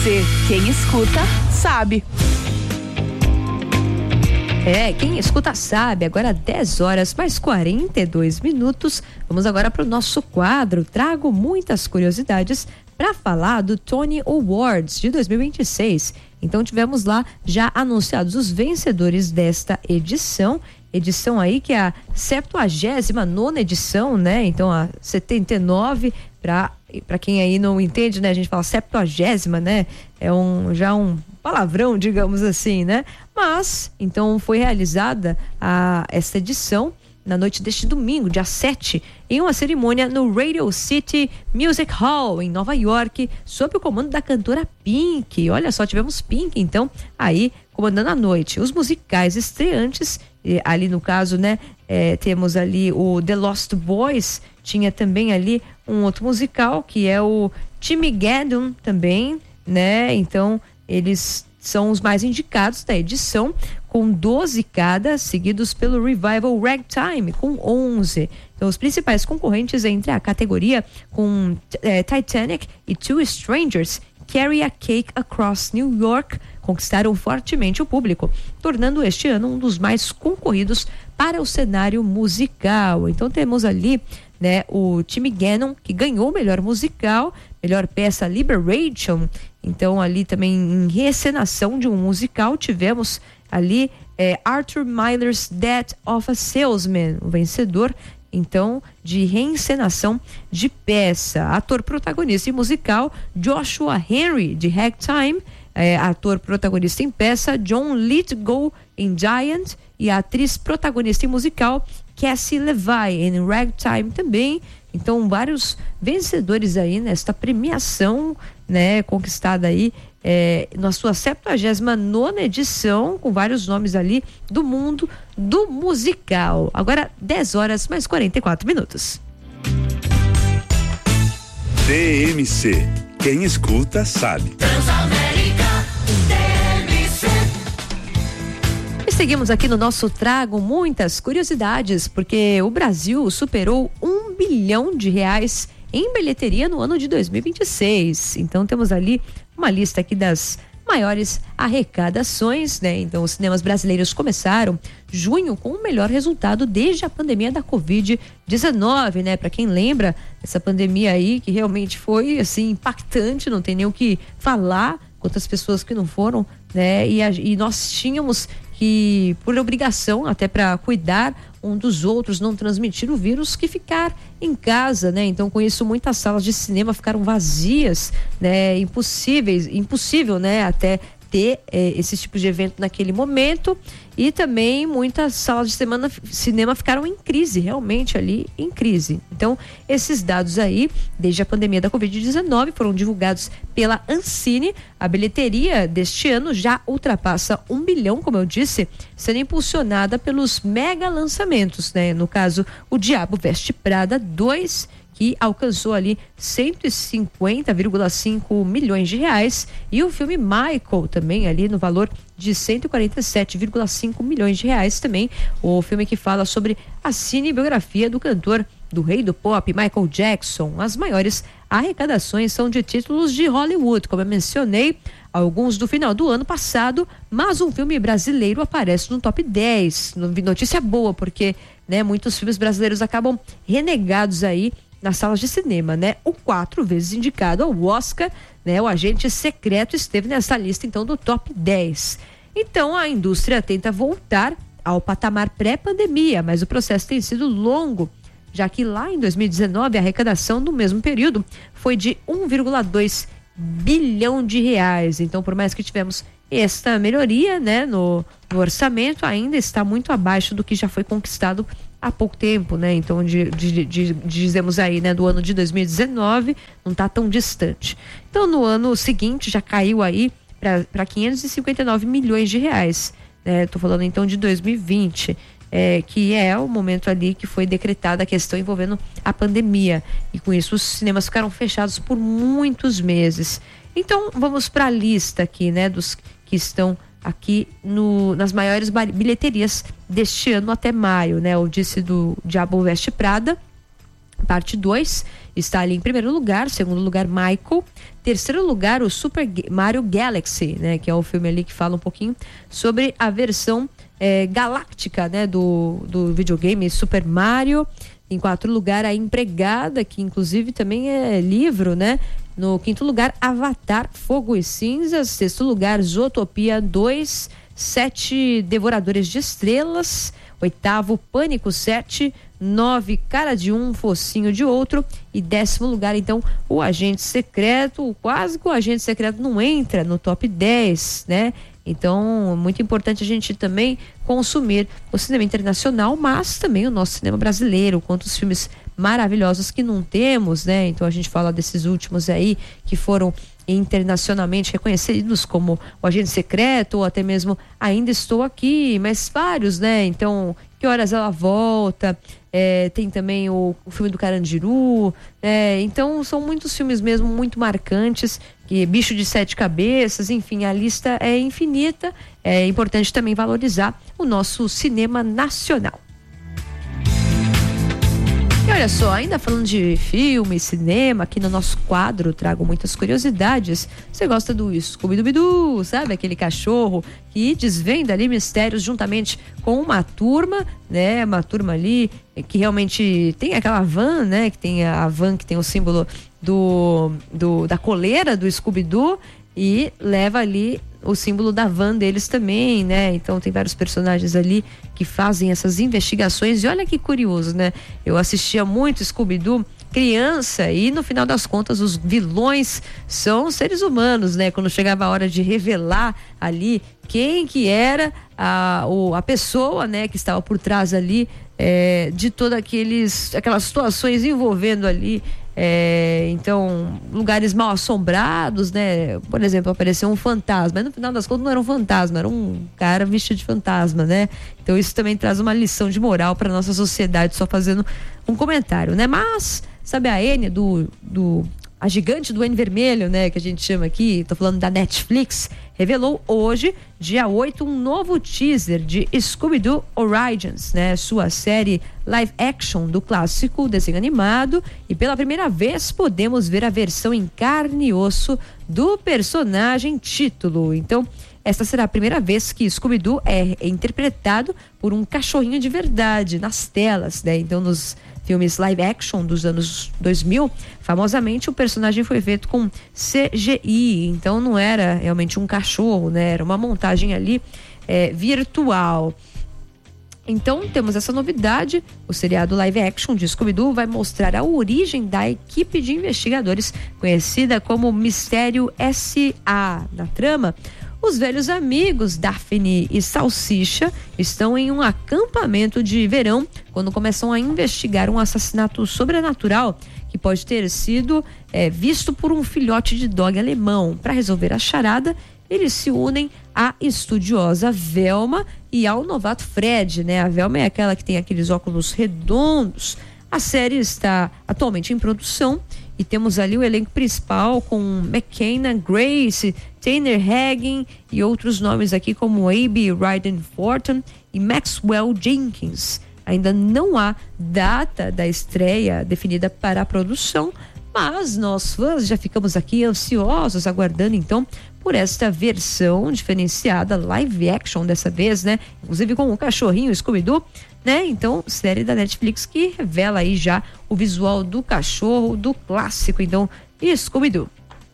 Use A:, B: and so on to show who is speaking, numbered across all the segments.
A: você. Quem escuta, sabe.
B: Quem escuta sabe. Agora 10 horas mais 42 minutos. Vamos agora para o nosso quadro. Trago muitas curiosidades para falar do Tony Awards de 2026. Então tivemos lá já anunciados os vencedores desta edição aí que é a 79ª edição, né? Então a 79, para quem aí não entende, né? A gente fala 70ª, né? É já um palavrão, digamos assim, né? Mas, então foi realizada esta edição na noite deste domingo, dia 7, em uma cerimônia no Radio City Music Hall, em Nova York, sob o comando da cantora Pink. Olha só, tivemos Pink, então, aí, comandando a noite. Os musicais estreantes, ali no caso, né, temos ali o The Lost Boys, tinha também ali um outro musical, que é o Timmy Gaddon também, né, então, eles são os mais indicados da edição, com 12 cada, seguidos pelo Revival Ragtime, com 11. Então, os principais concorrentes entre a categoria com Titanic e Two Strangers, Carry a Cake Across New York, conquistaram fortemente o público, tornando este ano um dos mais concorridos para o cenário musical. Então, temos ali, né, o Timmy Gannon, que ganhou o melhor musical, melhor peça Liberation. Então, ali também em reencenação de um musical, tivemos ali Arthur Miller's Death of a Salesman, o vencedor, então, de reencenação de peça. Ator protagonista em musical, Joshua Henry, de Ragtime. Ator protagonista em peça, John Lithgow, em Giant. E a atriz protagonista em musical, Cassie Levi, em Ragtime também. Então, vários vencedores aí nesta premiação, né, conquistada aí na sua 79ª edição, com vários nomes ali do mundo do musical. Agora 10 horas mais 44 minutos.
C: DMC, quem escuta sabe.
D: Transamérica, DMC.
B: E seguimos aqui no nosso Trago muitas curiosidades, porque o Brasil superou R$1 bilhão em bilheteria no ano de 2026. Então temos ali uma lista aqui das maiores arrecadações, né? Então os cinemas brasileiros começaram junho com o melhor resultado desde a pandemia da Covid-19, né? Para quem lembra, essa pandemia aí que realmente foi assim impactante, não tem nem o que falar, quantas pessoas que não foram, né? E nós tínhamos que, por obrigação, até para cuidar um dos outros, não transmitir o vírus, que ficar em casa, né? Então, com isso, muitas salas de cinema ficaram vazias, né? Impossível, né? Até ter esse tipo de evento naquele momento. E também muitas salas de cinema ficaram em crise, realmente ali em crise. Então, esses dados aí, desde a pandemia da Covid-19, foram divulgados pela Ancine. A bilheteria deste ano já ultrapassa R$1 bilhão, como eu disse, sendo impulsionada pelos mega lançamentos, né? No caso, O Diabo Veste Prada 2, que alcançou ali 150,5 milhões de reais, e o filme Michael também ali no valor de 147,5 milhões de reais também, o filme que fala sobre a cinebiografia do cantor do rei do pop, Michael Jackson. As maiores arrecadações são de títulos de Hollywood, como eu mencionei, alguns do final do ano passado, mas um filme brasileiro aparece no top 10. Notícia boa, porque, né, muitos filmes brasileiros acabam renegados aí nas salas de cinema, né? O 4 vezes indicado ao Oscar, né? O Agente Secreto esteve nessa lista, então, do top 10. Então, a indústria tenta voltar ao patamar pré-pandemia, mas o processo tem sido longo, já que lá em 2019 a arrecadação no mesmo período foi de 1,2 bilhão de reais. Então, por mais que tivemos esta melhoria, né, no orçamento, ainda está muito abaixo do que já foi conquistado há pouco tempo, né? Então, dizemos aí, né, do ano de 2019, não está tão distante. Então, no ano seguinte já caiu aí para 559 milhões de reais. Tô falando então de 2020, que é o momento ali que foi decretada a questão envolvendo a pandemia, e com isso os cinemas ficaram fechados por muitos meses. Então, vamos para a lista aqui, né, dos que estão aqui nas maiores bilheterias deste ano até maio, né? Eu disse do Diabo Veste Prada, parte 2, está ali em primeiro lugar, segundo lugar Michael, terceiro lugar o Super Mario Galaxy, né, que é o filme ali que fala um pouquinho sobre a versão galáctica, né, do videogame Super Mario. Em quarto lugar, A Empregada, que inclusive também é livro, né? No quinto lugar, Avatar, Fogo e Cinzas. Sexto lugar, Zootopia 2, 7 Devoradores de Estrelas. Oitavo, Pânico 7, 9, Cara de um, Focinho de outro. E 10º lugar, então, O Agente Secreto. Quase que O Agente Secreto não entra no top 10, né? Então, muito importante a gente também consumir o cinema internacional, mas também o nosso cinema brasileiro, quantos filmes maravilhosos que não temos, né? Então a gente fala desses últimos aí que foram internacionalmente reconhecidos como O Agente Secreto ou até mesmo Ainda Estou Aqui, mas vários, né? Então, Que Horas Ela Volta, tem também o filme do Carandiru, então são muitos filmes mesmo muito marcantes, que Bicho de Sete Cabeças, enfim, a lista é infinita. É importante também valorizar o nosso cinema nacional. E olha só, ainda falando de filme, cinema, aqui no nosso quadro trago muitas curiosidades. Você gosta do Scooby-Doo, sabe? Aquele cachorro que desvenda ali mistérios juntamente com uma turma, né? Uma turma ali que realmente tem aquela van, né? Que tem a van que tem o símbolo da coleira do Scooby-Doo e leva ali o símbolo da van deles também, né? Então tem vários personagens ali que fazem essas investigações e olha que curioso, né? Eu assistia muito Scooby-Doo criança e no final das contas os vilões são seres humanos, né? Quando chegava a hora de revelar ali quem que era a pessoa, né? Que estava por trás ali de todas aquelas situações envolvendo ali então, lugares mal assombrados, né? Por exemplo, apareceu um fantasma, mas no final das contas não era um fantasma, era um cara vestido de fantasma, né? Então isso também traz uma lição de moral para nossa sociedade, só fazendo um comentário, né? Mas, sabe a Enya a gigante do N vermelho, né, que a gente chama aqui, tô falando da Netflix, revelou hoje, dia 8, um novo teaser de Scooby-Doo Origins, né, sua série live action do clássico desenho animado, e pela primeira vez podemos ver a versão em carne e osso do personagem título. Então, esta será a primeira vez que Scooby-Doo é interpretado por um cachorrinho de verdade nas telas, né? Então, nos filmes live action dos anos 2000, famosamente o personagem foi feito com CGI, então não era realmente um cachorro, né? Era uma montagem ali virtual. Então temos essa novidade, o seriado live action de Scooby-Doo vai mostrar a origem da equipe de investigadores conhecida como Mistério S.A. Na trama, os velhos amigos Daphne e Salsicha estão em um acampamento de verão quando começam a investigar um assassinato sobrenatural que pode ter sido visto por um filhote de dog alemão. Para resolver a charada, eles se unem à estudiosa Velma e ao novato Fred, né? A Velma é aquela que tem aqueles óculos redondos. A série está atualmente em produção e temos ali o elenco principal com McKenna Grace, Tanner Hagen e outros nomes aqui como Abe Ryden Fortin e Maxwell Jenkins. Ainda não há data da estreia definida para a produção, mas nós fãs já ficamos aqui ansiosos aguardando então por esta versão diferenciada live action dessa vez, né? Inclusive com o cachorrinho Scooby-Doo, né? Então, série da Netflix que revela aí já o visual do cachorro do clássico, então, Scooby-Doo.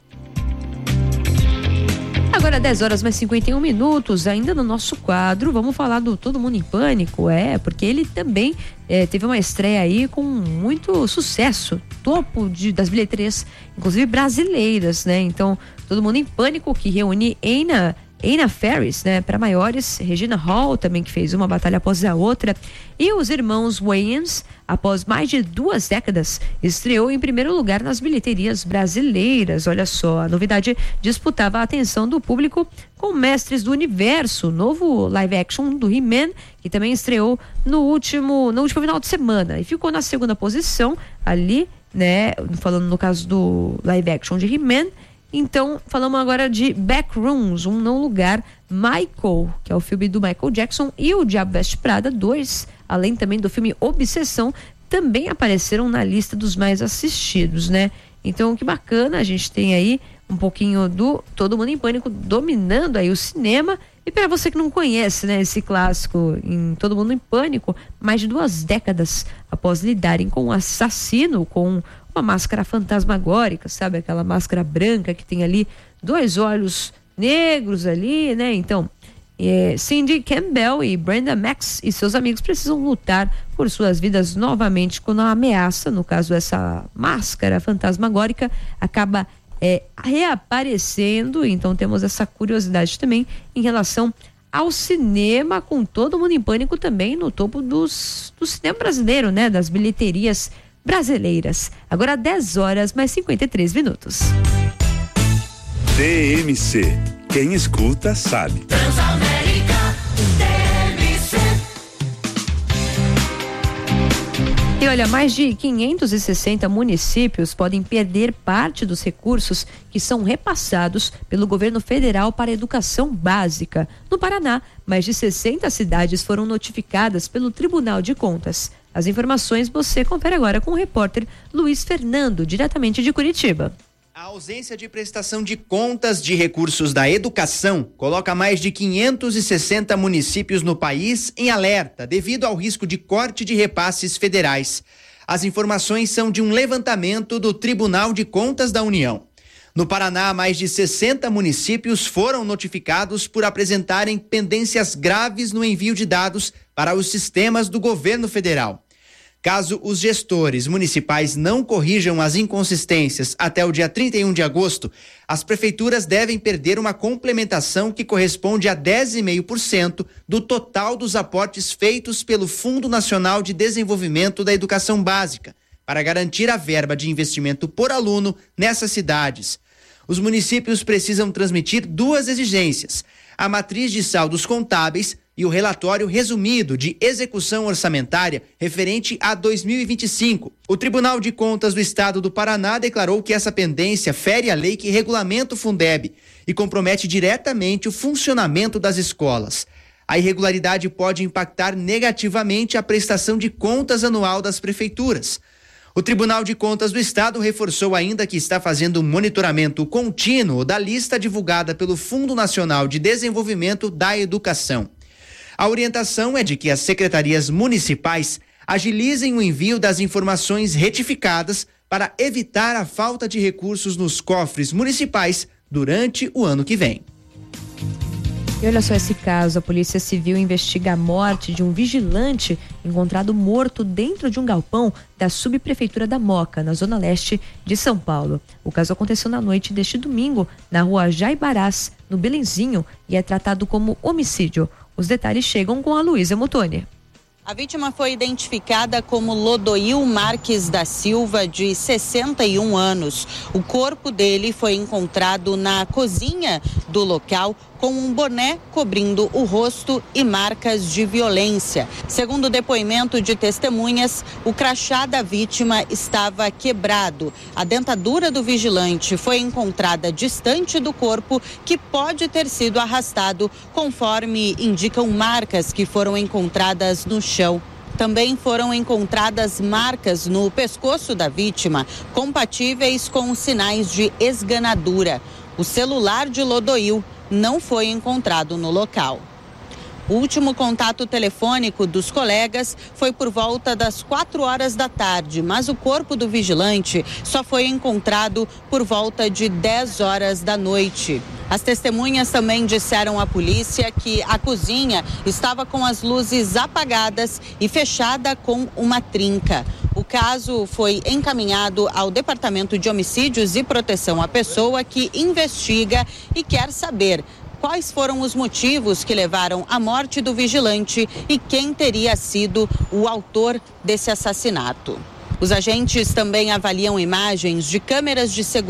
B: Agora 10h mais 51, ainda no nosso quadro, vamos falar do Todo Mundo em Pânico, porque ele também teve uma estreia aí com muito sucesso, topo das bilheterias, inclusive brasileiras, né? Então, Todo Mundo em Pânico, que reúne Anna Faris, né, para maiores, Regina Hall também, que fez uma batalha após a outra, e os irmãos Wayans, após mais de 2 décadas, estreou em primeiro lugar nas bilheterias brasileiras. Olha só, a novidade disputava a atenção do público com Mestres do Universo, novo live action do He-Man, que também estreou no último final de semana e ficou na segunda posição ali, né, falando no caso do live action de He-Man. Então, falamos agora de Backrooms, um não lugar, Michael, que é o filme do Michael Jackson, e o Diabo Veste Prada 2, além também do filme Obsessão, também apareceram na lista dos mais assistidos, né? Então, que bacana, a gente tem aí um pouquinho do Todo Mundo em Pânico dominando aí o cinema. E para você que não conhece, né, esse clássico em Todo Mundo em Pânico, mais de 2 décadas após lidarem com um assassino com uma máscara fantasmagórica, sabe? Aquela máscara branca que tem ali 2 olhos negros ali, né? Então, Cindy Campbell e Brenda Max e seus amigos precisam lutar por suas vidas novamente quando a ameaça, no caso essa máscara fantasmagórica, acaba reaparecendo. Então temos essa curiosidade também em relação ao cinema, com Todo Mundo em Pânico também no topo do cinema brasileiro, né? Das bilheterias brasileiras. Agora 10h mais 53 minutos.
C: TMC. Quem escuta sabe.
D: Transamérica TMC.
B: E olha, mais de 560 municípios podem perder parte dos recursos que são repassados pelo governo federal para a educação básica. No Paraná, mais de 60 cidades foram notificadas pelo Tribunal de Contas. As informações você confere agora com o repórter Luiz Fernando, diretamente de Curitiba.
E: A ausência de prestação de contas de recursos da educação coloca mais de 560 municípios no país em alerta devido ao risco de corte de repasses federais. As informações são de um levantamento do Tribunal de Contas da União. No Paraná, mais de 60 municípios foram notificados por apresentarem pendências graves no envio de dados para os sistemas do governo federal. Caso os gestores municipais não corrijam as inconsistências até o dia 31 de agosto, as prefeituras devem perder uma complementação que corresponde a 10,5% do total dos aportes feitos pelo Fundo Nacional de Desenvolvimento da Educação Básica, para garantir a verba de investimento por aluno nessas cidades. Os municípios precisam transmitir 2 exigências: a matriz de saldos contábeis e o relatório resumido de execução orçamentária referente a 2025. O Tribunal de Contas do Estado do Paraná declarou que essa pendência fere a lei que regulamenta o Fundeb e compromete diretamente o funcionamento das escolas. A irregularidade pode impactar negativamente a prestação de contas anual das prefeituras. O Tribunal de Contas do Estado reforçou ainda que está fazendo um monitoramento contínuo da lista divulgada pelo Fundo Nacional de Desenvolvimento da Educação. A orientação é de que as secretarias municipais agilizem o envio das informações retificadas para evitar a falta de recursos nos cofres municipais durante o ano que vem.
B: E olha só esse caso, a Polícia Civil investiga a morte de um vigilante encontrado morto dentro de um galpão da subprefeitura da Moca, na zona leste de São Paulo. O caso aconteceu na noite deste domingo, na rua Jaibarás, no Belenzinho, e é tratado como homicídio. Os detalhes chegam com a Luísa Mutoni.
F: A vítima foi identificada como Lodoil Marques da Silva, de 61 anos. O corpo dele foi encontrado na cozinha do local, com um boné cobrindo o rosto e marcas de violência. Segundo o depoimento de testemunhas, o crachá da vítima estava quebrado. A dentadura do vigilante foi encontrada distante do corpo, que pode ter sido arrastado, conforme indicam marcas que foram encontradas no chão. Também foram encontradas marcas no pescoço da vítima, compatíveis com sinais de esganadura. O celular de Lodoil não foi encontrado no local. O último contato telefônico dos colegas foi por volta das 4h da tarde, mas o corpo do vigilante só foi encontrado por volta de 10h da noite. As testemunhas também disseram à polícia que a cozinha estava com as luzes apagadas e fechada com uma trinca. O caso foi encaminhado ao Departamento de Homicídios e Proteção à Pessoa, que investiga e quer saber quais foram os motivos que levaram à morte do vigilante e quem teria sido o autor desse assassinato. Os agentes também avaliam imagens de câmeras de segurança